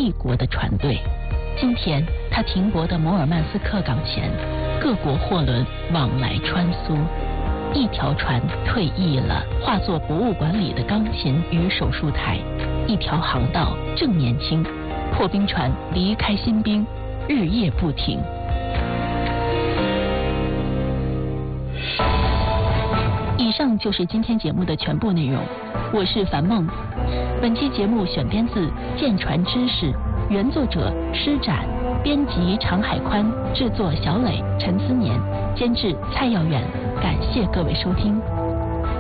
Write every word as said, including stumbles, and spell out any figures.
帝国的船队。今天，它停泊的摩尔曼斯克港前，各国货轮往来穿梭。一条船退役了，化作博物馆里的钢琴与手术台；一条航道正年轻，破冰船离开新冰，日夜不停。以上就是今天节目的全部内容，我是樊梦。本期节目选编自《舰船知识》，原作者施展，编辑常海宽，制作小磊、陈思年，监制蔡耀远。感谢各位收听。